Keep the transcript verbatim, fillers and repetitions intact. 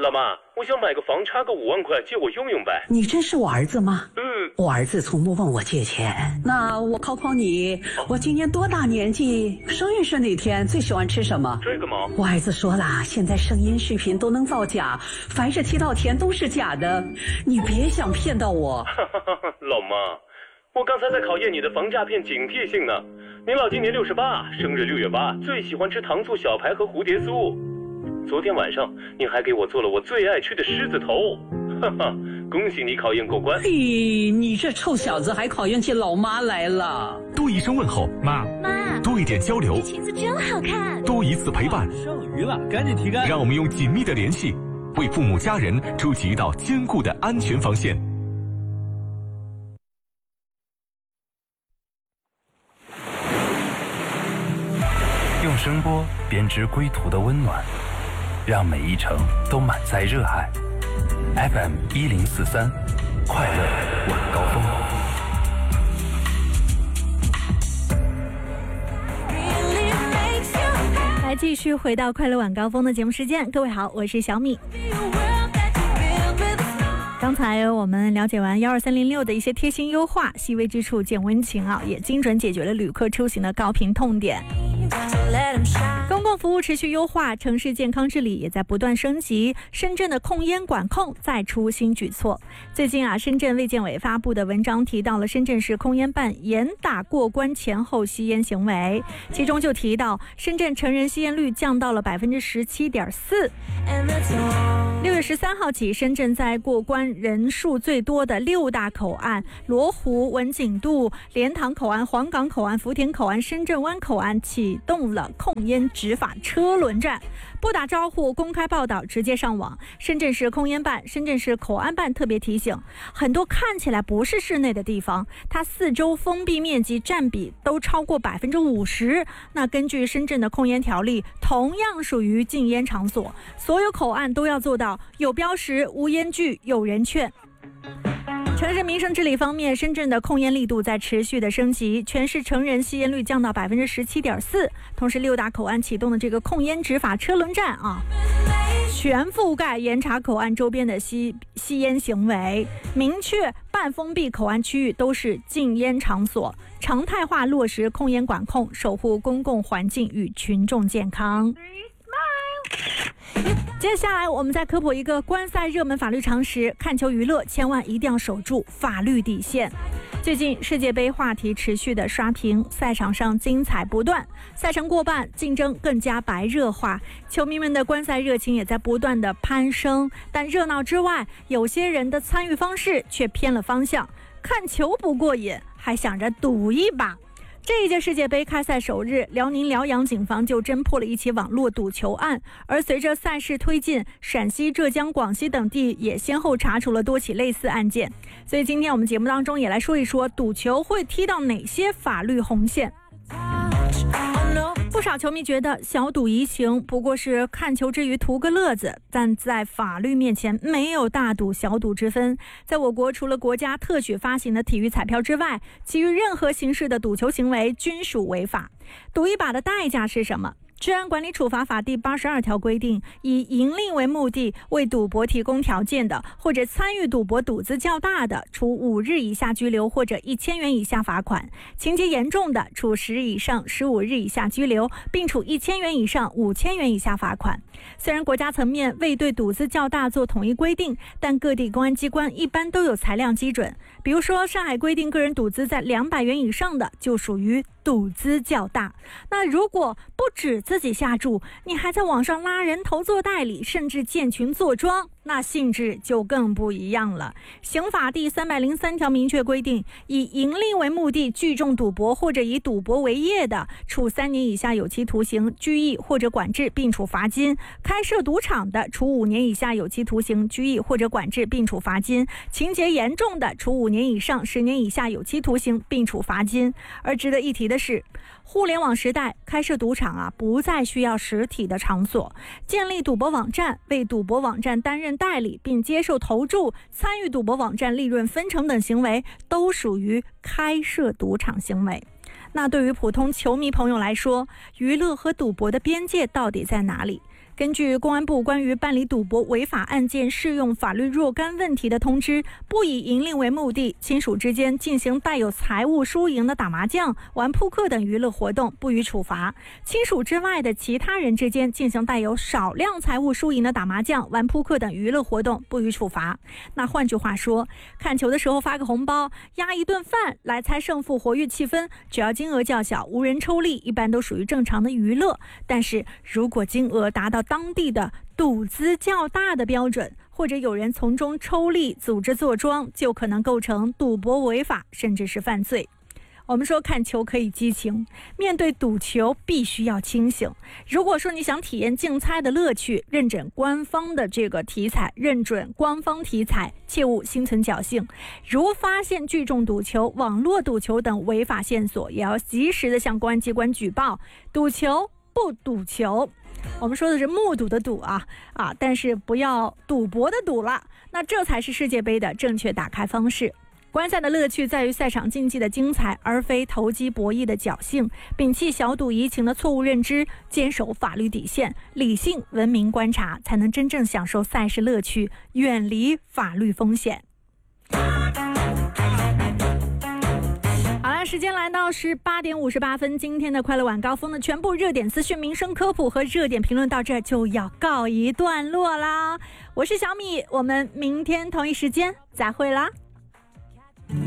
老妈，我想买个房，差个五万块，借我用用呗。 你真是我儿子吗？ 嗯， 我儿子从不问我借钱。那我考考你，我今年多大年纪？生日是哪天？最喜欢吃什么？ 这个吗？ 我儿子说了，现在声音视频都能造假，凡是提到钱都是假的，你别想骗到我。 老妈，我刚才在考验你的防诈骗警惕性呢。您老今年六十八，生日六月八，最喜欢吃糖醋小排和蝴蝶酥。昨天晚上你还给我做了我最爱吃的狮子头，哈哈，恭喜你考验过关。 嘿，你这臭小子还考验起老妈来了。 多一声问候，妈妈， 多一点交流， 裙子真好看， 多一次陪伴， 剩余了赶紧提干。 让我们用紧密的联系为父母家人筑起一道坚固的安全防线。 用声波编织归途的温暖，让每一程都满载热爱。F M 一零四三，快乐晚高峰。 来继续回到快乐晚高峰的节目时间，各位好，我是小米。刚才我们了解完幺二三零六的一些贴心优化，细微之处见温情啊，也精准解决了旅客出行的高频痛点。公共服务持续优化，城市健康治理也在不断升级。深圳的控烟管控再出新举措。最近啊，深圳卫健委发布的文章提到了深圳市控烟办严打过关前后吸烟行为，其中就提到深圳成人吸烟率降到了百分之十七点四。六月十三号起，深圳在过关人数最多的六大口岸罗湖、文锦渡、莲塘口岸、黄岗口岸、福田口岸、深圳湾口岸启动了控烟执法车轮战，不打招呼，公开报道，直接上网。深圳市控烟办、深圳市口岸办特别提醒，很多看起来不是室内的地方，它四周封闭面积占比都超过百分之五十。那根据深圳的控烟条例，同样属于禁烟场所，所有口岸都要做到有标识、无烟具、有人劝。城市民生治理方面，深圳的控烟力度在持续的升级，全市成人吸烟率降到百分之十七点四。同时，六大口岸启动的这个控烟执法车轮战啊，全覆盖严查口岸周边的吸吸烟行为，明确半封闭口岸区域都是禁烟场所，常态化落实控烟管控，守护公共环境与群众健康。接下来我们再科普一个观赛热门法律常识，看球娱乐千万一定要守住法律底线。最近世界杯话题持续的刷屏，赛场上精彩不断，赛程过半，竞争更加白热化，球迷们的观赛热情也在不断的攀升。但热闹之外，有些人的参与方式却偏了方向，看球不过瘾，还想着赌一把。这一届世界杯开赛首日，辽宁辽阳警方就侦破了一起网络赌球案，而随着赛事推进，陕西、浙江、广西等地也先后查处了多起类似案件。所以今天我们节目当中也来说一说，赌球会踢到哪些法律红线。不少球迷觉得小赌怡情，不过是看球之余图个乐子，但在法律面前没有大赌小赌之分。在我国，除了国家特许发行的体育彩票之外，其余任何形式的赌球行为均属违法。赌一把的代价是什么？治安管理处罚法第八十二条规定，以盈利为目的为赌博提供条件的，或者参与赌博赌资较大的，处五日以下拘留或者一千元以下罚款；情节严重的，处十日以上十五日以下拘留，并处一千元以上五千元以下罚款。虽然国家层面未对赌资较大做统一规定，但各地公安机关一般都有裁量基准。比如说，上海规定个人赌资在两百元以上的，就属于赌资较大。那如果不止自己下注，你还在网上拉人头做代理，甚至建群坐庄，那性质就更不一样了。刑法第三百零三条明确规定，以盈利为目的聚众赌博或者以赌博为业的，处三年以下有期徒刑、拘役或者管制，并处罚金；开设赌场的，处五年以下有期徒刑、拘役或者管制，并处罚金；情节严重的，处五年以上十年以下有期徒刑，并处罚金。而值得一提的是，互联网时代开设赌场啊，不再需要实体的场所，建立赌博网站，为赌博网站担任代理，并接受投注，参与赌博网站利润分成等行为，都属于开设赌场行为。那对于普通球迷朋友来说，娱乐和赌博的边界到底在哪里？ 根据公安部关于办理赌博违法案件适用法律若干问题的通知，不以盈利为目的，亲属之间进行带有财务输赢的打麻将、玩扑克等娱乐活动不予处罚；亲属之外的其他人之间进行带有少量财务输赢的打麻将、玩扑克等娱乐活动不予处罚。那换句话说，看球的时候发个红包、压一顿饭来猜胜负，活跃气氛，只要金额较小，无人抽利，一般都属于正常的娱乐。但是如果金额达到当地的赌资较大的标准，或者有人从中抽利、组织坐庄，就可能构成赌博违法，甚至是犯罪。我们说看球可以激情，面对赌球必须要清醒。如果说你想体验竞猜的乐趣，认准官方的这个题材，认准官方题材，切勿心存侥幸。如发现聚众赌球、网络赌球等违法线索，也要及时的向公安机关举报。赌球不赌球，我们说的是目睹的赌啊啊，但是不要赌博的赌了。那这才是世界杯的正确打开方式。观赛的乐趣在于赛场竞技的精彩，而非投机博弈的侥幸。摒弃小赌怡情的错误认知，坚守法律底线，理性文明观察，才能真正享受赛事乐趣，远离法律风险。好了，时间来到十八点五十八分，今天的快乐晚高峰的全部热点资讯、民生科普和热点评论到这就要告一段落啦。我是小米，我们明天同一时间再会啦。